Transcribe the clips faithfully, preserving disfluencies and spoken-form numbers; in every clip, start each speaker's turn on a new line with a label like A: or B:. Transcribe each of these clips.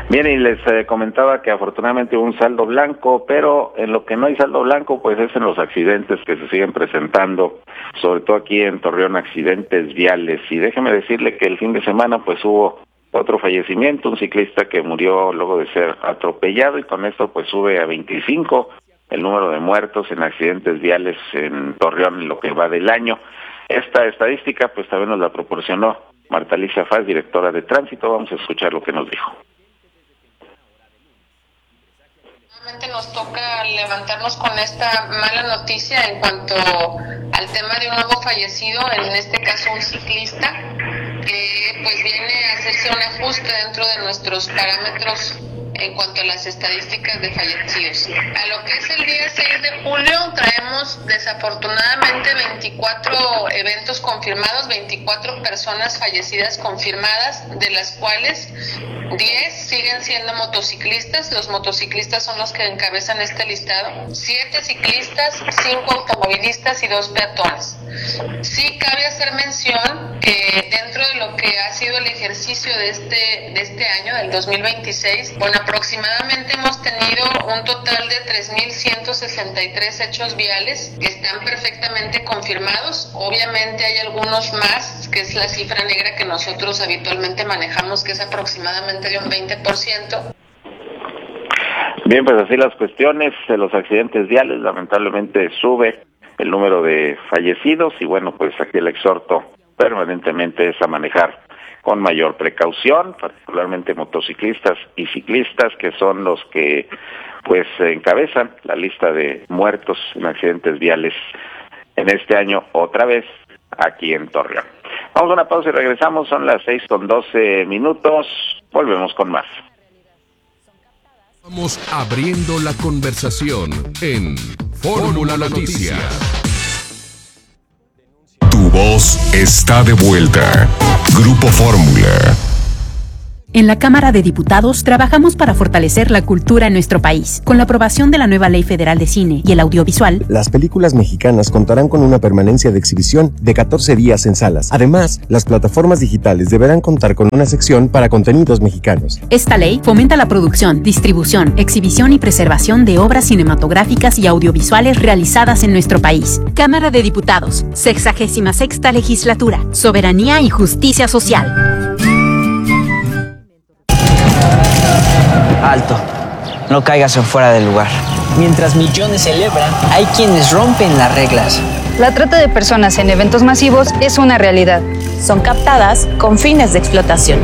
A: Bien, y les eh, comentaba que afortunadamente hubo un saldo blanco, pero en lo que no hay saldo blanco, pues es en los accidentes que se siguen presentando, sobre todo aquí en Torreón, accidentes viales. Y déjeme decirle que el fin de semana pues hubo otro fallecimiento, un ciclista que murió luego de ser atropellado, y con esto pues sube a veinticinco el número de muertos en accidentes viales en Torreón en lo que va del año. Esta estadística pues también nos la proporcionó Marta Alicia Faz, directora de Tránsito. Vamos a escuchar lo que nos dijo.
B: Nos toca levantarnos con esta mala noticia en cuanto al tema de un nuevo fallecido, en este caso un ciclista, que pues viene a hacerse un ajuste dentro de nuestros parámetros en cuanto a las estadísticas de fallecidos. A lo que es el día seis de julio traemos desafortunadamente veinticuatro eventos confirmados, veinticuatro personas fallecidas confirmadas, de las cuales diez siguen siendo motociclistas. Los motociclistas son los que encabezan este listado, siete ciclistas, cinco automovilistas y dos peatones. Sí cabe hacer mención que dentro de lo que ha sido el ejercicio de este, de este año, del dos mil veintiséis, bueno, aproximadamente hemos tenido un total de tres mil ciento sesenta y tres hechos viales que están perfectamente confirmados. Obviamente hay algunos más, que es la cifra negra que nosotros habitualmente manejamos, que es aproximadamente de un veinte por ciento.
A: Bien, pues así las cuestiones de los accidentes viales, lamentablemente sube el número de fallecidos, y bueno, pues aquí el exhorto permanentemente es a manejar con mayor precaución, particularmente motociclistas y ciclistas, que son los que pues encabezan la lista de muertos en accidentes viales en este año, otra vez aquí en Torreón. Vamos a una pausa y regresamos, son las seis con doce minutos, volvemos con más.
C: Vamos abriendo la conversación en Fórmula Noticia. Tu voz está de vuelta. Grupo Fórmula.
D: En la Cámara de Diputados trabajamos para fortalecer la cultura en nuestro país. Con la aprobación de la nueva Ley Federal de Cine y el Audiovisual,
E: las películas mexicanas contarán con una permanencia de exhibición de catorce días en salas. Además, las plataformas digitales deberán contar con una sección para contenidos mexicanos.
D: Esta ley fomenta la producción, distribución, exhibición y preservación de obras cinematográficas y audiovisuales realizadas en nuestro país. Cámara de Diputados, sexagésima sexta legislatura, soberanía y justicia social.
F: Alto, no caigas en fuera del lugar. Mientras millones celebran, hay quienes rompen las reglas.
G: La trata de personas en eventos masivos es una realidad.
H: Son captadas con fines de explotación.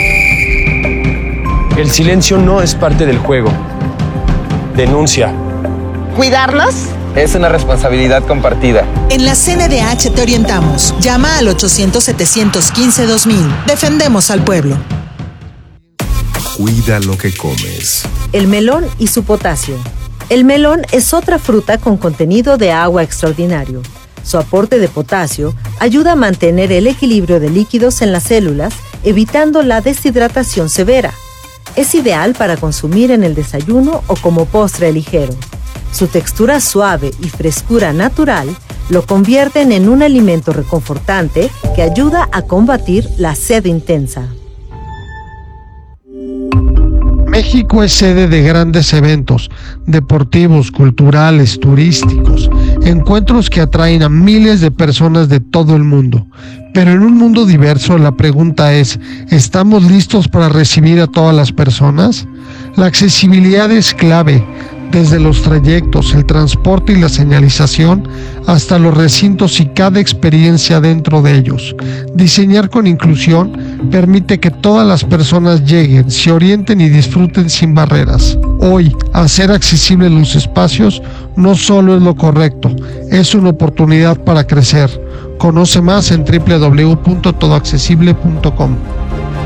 I: El silencio no es parte del juego. Denuncia.
J: ¿Cuidarlos?
K: Es una responsabilidad compartida.
J: En la C N D H te orientamos. Llama al ochocientos, setecientos quince, dos mil. Defendemos al pueblo.
C: Cuida lo que comes.
L: El melón y su potasio. El melón es otra fruta con contenido de agua extraordinario. Su aporte de potasio ayuda a mantener el equilibrio de líquidos en las células, evitando la deshidratación severa. Es ideal para consumir en el desayuno o como postre ligero. Su textura suave y frescura natural lo convierten en un alimento reconfortante que ayuda a combatir la sed intensa.
M: México es sede de grandes eventos deportivos, culturales, turísticos, encuentros que atraen a miles de personas de todo el mundo. Pero en un mundo diverso, la pregunta es, ¿estamos listos para recibir a todas las personas? La accesibilidad es clave, desde los trayectos, el transporte y la señalización, hasta los recintos y cada experiencia dentro de ellos. Diseñar con inclusión permite que todas las personas lleguen, se orienten y disfruten sin barreras. Hoy, hacer accesibles los espacios no solo es lo correcto, es una oportunidad para crecer. Conoce más en doble u doble u doble u punto todo accesible punto com.